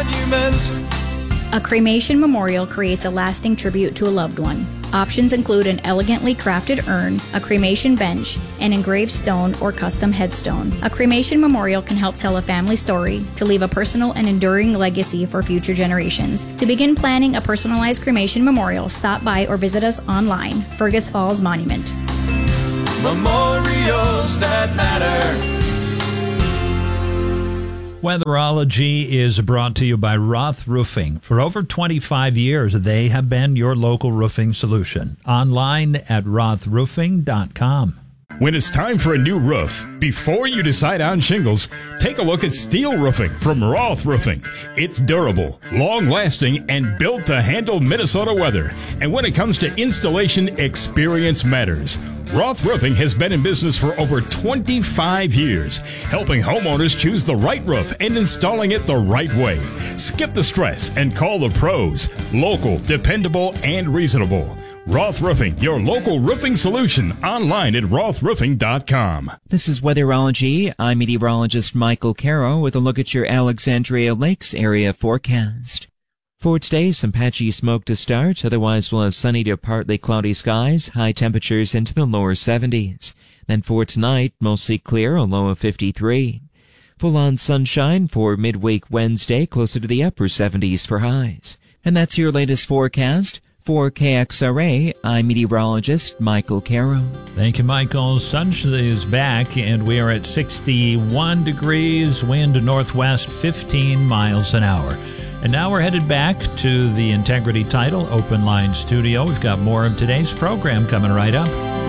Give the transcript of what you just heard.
monument. A cremation memorial creates a lasting tribute to a loved one. Options include an elegantly crafted urn, a cremation bench, an engraved stone, or custom headstone. A cremation memorial can help tell a family story to leave a personal and enduring legacy for future generations. To begin planning a personalized cremation memorial, stop by or visit us online. Fergus Falls Monument. Memorials that matter. Weatherology is brought to you by Roth Roofing. For over 25 years, they have been your local roofing solution. Online at rothroofing.com. When it's time for a new roof, before you decide on shingles, take a look at steel roofing from Roth Roofing. It's durable, long-lasting, and built to handle Minnesota weather. And when it comes to installation, experience matters. Roth Roofing has been in business for over 25 years, helping homeowners choose the right roof and installing it the right way. Skip the stress and call the pros. Local, dependable, and reasonable. Roth Roofing, your local roofing solution, online at rothroofing.com. This is Weatherology. I'm meteorologist Michael Caro with a look at your Alexandria Lakes area forecast. For today, some patchy smoke to start. Otherwise, we'll have sunny to partly cloudy skies, high temperatures into the lower 70s. Then for tonight, mostly clear, a low of 53. Full-on sunshine for midweek Wednesday, closer to the upper 70s for highs. And that's your latest forecast. For KXRA, I'm meteorologist Michael Caro. Thank you, Michael. Sun is back, and we are at 61 degrees, wind northwest 15 miles an hour. And now we're headed back to the Integrity Title Open Line Studio. We've got more of today's program coming right up.